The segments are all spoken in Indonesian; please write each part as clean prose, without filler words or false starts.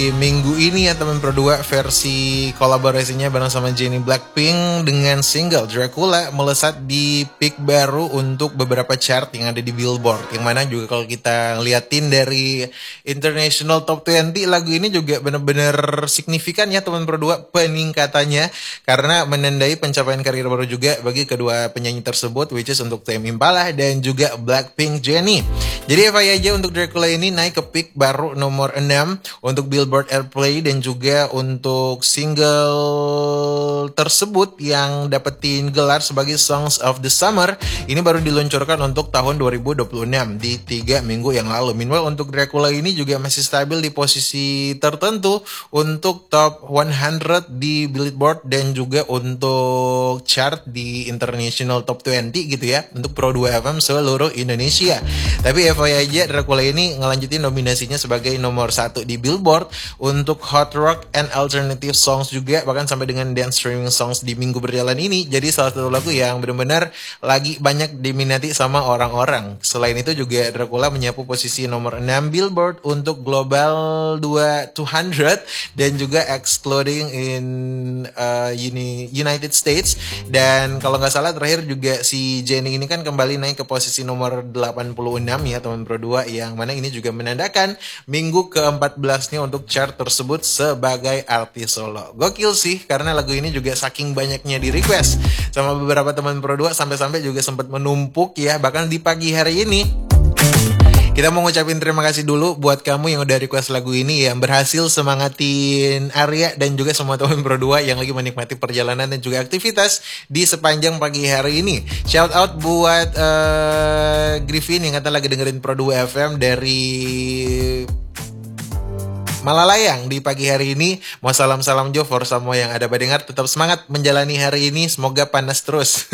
minggu ini ya teman Pro 2, versi kolaborasinya bareng sama Jennie Blackpink dengan single Dracula melesat di peak baru untuk beberapa chart yang ada di Billboard. Yang mana juga kalau kita ngeliatin dari International Top 20, lagu ini juga benar-benar signifikan ya teman Pro 2 peningkatannya, karena menandai pencapaian karir baru juga bagi kedua penyanyi tersebut, which is untuk Tame Impala dan juga Blackpink Jennie. Jadi FYI aja untuk Dracula ini naik ke peak baru nomor 6 untuk Billboard Airplay, dan juga untuk single tersebut yang dapetin gelar sebagai Songs of the Summer ini baru diluncurkan untuk tahun 2026 di 3 minggu yang lalu. Meanwhile untuk Dracula ini juga masih stabil di posisi tertentu untuk top 100 di Billboard dan juga untuk chart di International Top 20 gitu ya untuk Pro 2 FM seluruh Indonesia. Tapi FYI aja Dracula ini ngelanjutin nominasinya sebagai nomor 1 di Billboard untuk Hot Rock and Alternative Songs juga, bahkan sampai dengan Dance Streaming Songs di minggu berjalan ini. Jadi salah satu lagu yang benar-benar lagi banyak diminati sama orang-orang. Selain itu juga Dracula menyapu posisi nomor 6 Billboard untuk Global 200 dan juga excluding in United States. Dan kalau nggak salah terakhir juga si Jennie ini kan kembali naik ke posisi nomor 86 ya teman Pro 2, yang mana ini juga menandakan minggu ke-14-nya untuk chart tersebut sebagai artis solo. Gokil sih, karena lagu ini juga saking banyaknya di request sama beberapa teman Pro 2 sampai-sampai juga sempat menumpuk ya, bahkan di pagi hari ini. Kita mau ngucapin terima kasih dulu buat kamu yang udah request lagu ini, yang berhasil semangatin Arya dan juga semua teman Pro 2 yang lagi menikmati perjalanan dan juga aktivitas di sepanjang pagi hari ini. Shout out buat Griffin yang kata lagi dengerin Pro 2 FM dari Malalayang di pagi hari ini. Mau salam-salam Jo for semua yang ada dengar, tetap semangat menjalani hari ini, semoga panas terus.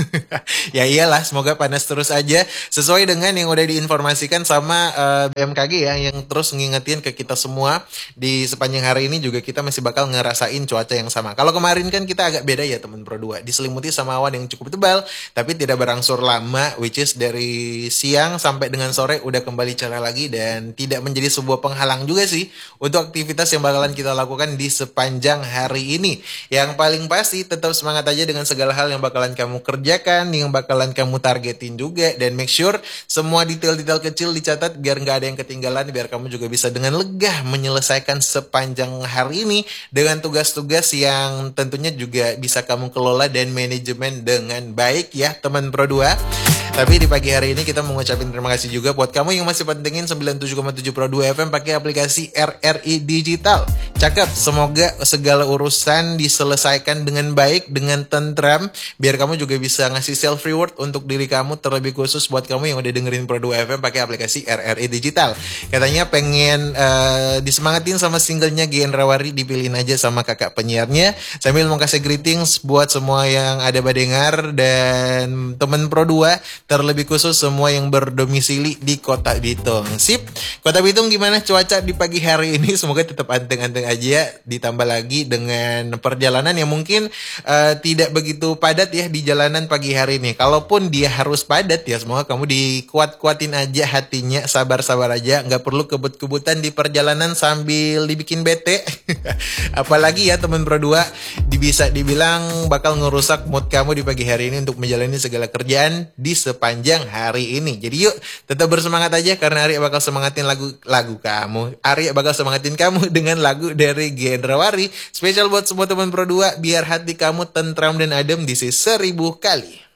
Ya iyalah, semoga panas terus aja sesuai dengan yang udah diinformasikan sama BMKG ya, yang terus ngingetin ke kita semua di sepanjang hari ini juga kita masih bakal ngerasain cuaca yang sama. Kalau kemarin kan kita agak beda ya teman Pro 2, diselimuti sama awan yang cukup tebal tapi tidak berangsur lama, which is dari siang sampai dengan sore udah kembali cerah lagi dan tidak menjadi sebuah penghalang juga sih untuk aktivitas yang bakalan kita lakukan di sepanjang hari ini. Yang paling pasti tetap semangat aja dengan segala hal yang bakalan kamu kerjakan, yang bakalan kamu targetin juga, dan make sure semua detail-detail kecil dicatat biar nggak ada yang ketinggalan, biar kamu juga bisa dengan lega menyelesaikan sepanjang hari ini dengan tugas-tugas yang tentunya juga bisa kamu kelola dan manajemen dengan baik ya teman Pro 2. Tapi di pagi hari ini kita mau ngucapin terima kasih juga buat kamu yang masih pentingin 97,7 Pro 2 FM pakai aplikasi RRI Digital. Cakep, semoga segala urusan diselesaikan dengan baik, dengan tentram, biar kamu juga bisa ngasih self reward untuk diri kamu, terlebih khusus buat kamu yang udah dengerin Pro 2 FM pakai aplikasi RRI Digital. Katanya pengen disemangatin sama singlenya Gendrawari, dipilihin aja sama kakak penyiarnya. Sambil mau kasih greetings buat semua yang ada dengar dan temen Pro 2, terlebih khusus semua yang berdomisili di Kota Bitung. Sip, Kota Bitung gimana cuaca di pagi hari ini? Semoga tetap anteng-anteng aja, ditambah lagi dengan perjalanan yang mungkin tidak begitu padat ya di jalanan pagi hari ini. Kalaupun dia harus padat ya, semoga kamu dikuat-kuatin aja hatinya, sabar-sabar aja, nggak perlu kebut-kebutan di perjalanan sambil dibikin bete. Apalagi ya teman Pro 2, bisa dibilang bakal ngerusak mood kamu di pagi hari ini untuk menjalani segala kerjaan di sepanjang hari ini. Jadi yuk tetap bersemangat aja, karena Arya bakal semangatin lagu kamu. Arya bakal semangatin kamu dengan lagu dari Gendrawari. Spesial buat semua teman Pro 2, biar hati kamu tentram dan adem di 1000 kali.